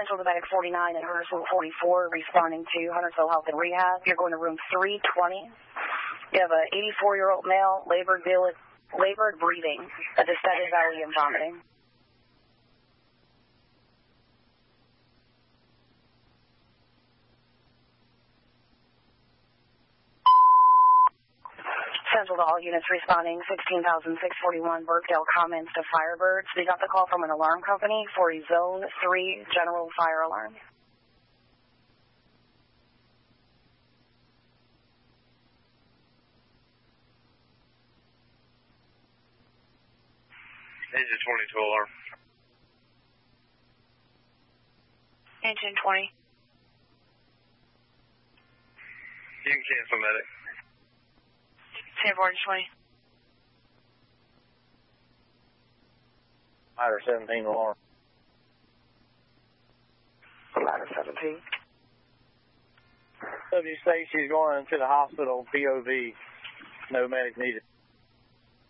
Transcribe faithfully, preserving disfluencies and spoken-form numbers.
Central to Medic forty-nine and Huntersville forty-four, responding to Huntersville Health and Rehab. You're going to room three twenty. You have an eighty-four-year-old male, labored, labored breathing, a distended belly, and vomiting. Central to all units responding, sixteen thousand six hundred forty-one, Burkdale comments to Firebirds. We got the call from an alarm company for a Zone three general fire alarm. Engine twenty-two alarm. Engine twenty. You can cancel medic. Sanford twenty. Ladder seventeen alarm. Ladder seventeen. W Stacy's going to the hospital, P O V. No medic needed.